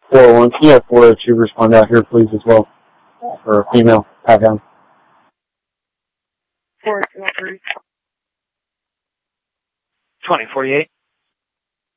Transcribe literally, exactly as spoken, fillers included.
four oh one, can you have four oh two respond out here, please, as well? For a female, pat down. four twenty forty-eight.